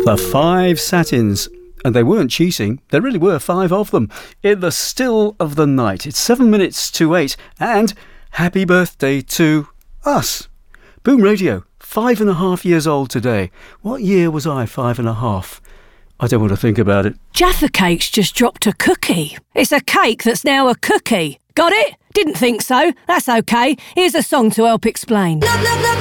The Five Satins. And they weren't cheating. There really were 5 of them. In the still of the night. It's 7 minutes to 8. And happy birthday to us. Boom Radio, 5.5 years old today. What year was I 5.5? I don't want to think about it. Jaffa Cake's just dropped a cookie. It's a cake that's now a cookie. Got it? Didn't think so. That's okay. Here's a song to help explain.